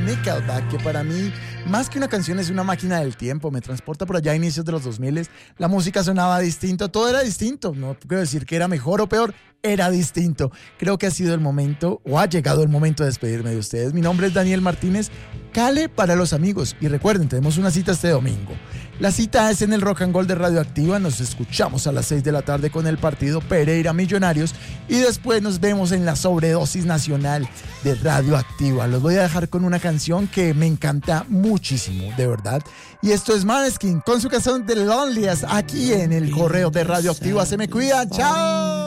Nickelback, que para mí, más que una canción, es una máquina del tiempo, me transporta por allá a inicios de los 2000. La música sonaba distinto, todo era distinto, no puedo decir que era mejor o peor, era distinto. Creo que ha sido el momento, o ha llegado el momento de despedirme de ustedes. Mi nombre es Daniel Martínez, Cale para los amigos, y recuerden, tenemos una cita este domingo. La cita es en el Rock and Gold de Radioactiva. Nos escuchamos a las 6 de la tarde con el partido Pereira Millonarios y después nos vemos en la sobredosis nacional de Radioactiva. Los voy a dejar con una canción que me encanta muchísimo, de verdad. Y esto es Maneskin con su canción The Loneliest aquí en el correo de Radioactiva. Se me cuidan, chao.